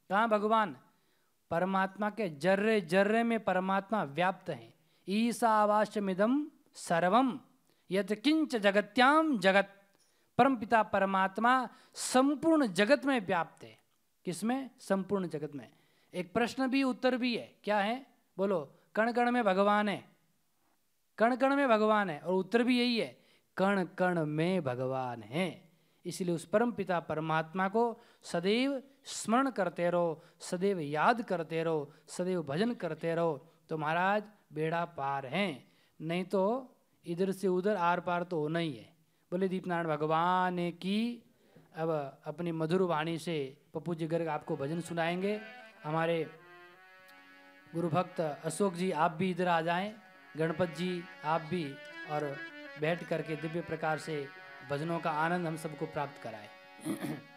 कहाँ भगवान? परमात्मा के जर्रे जर्रे में परमात्मा व्याप्त है। ईशावास्यमिदं सर्वम यत् किंच जगत्याम जगत। परमपिता परमात्मा संपूर्ण जगत में व्याप्त है। किसमें? संपूर्ण जगत में। एक प्रश्न भी उत्तर भी है, क्या है? बोलो। कण कण में भगवान है, कण कण में भगवान है, और उत्तर भी यही है, कण कण में भगवान है। इसलिए उस परम पिता परमात्मा को सदैव स्मरण करते रहो, सदैव याद करते रहो, सदैव भजन करते रहो, तो महाराज बेड़ा पार है। नहीं तो इधर से उधर आर पार तो होना ही है। बोले दीपनारायण भगवान की। अब अपनी मधुर वाणी से पप्पू जी गर्ग आपको भजन सुनाएंगे। हमारे गुरु भक्त अशोक जी आप भी इधर आ जाएं, गणपत जी आप भी, और बैठ करके दिव्य प्रकार से भजनों का आनंद हम सबको प्राप्त कराएं।